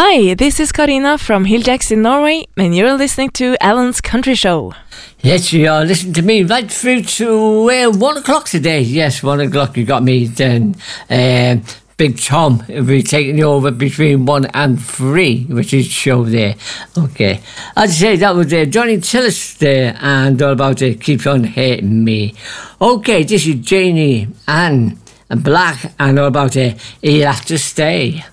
Hi, this is Karina from Hilljacks in Norway, and you're listening to Alan's Country Show. Yes, you are listening to me right through to 1 o'clock today. Yes, 1 o'clock you got me then. Big Tom will be taking you over between 1 and 3, which is show there. Okay. As I say, that was Johnny Tillis there, and all about it keeps on hating me. Okay, this is Janie Ann and Black, and all about it, he'll have to stay.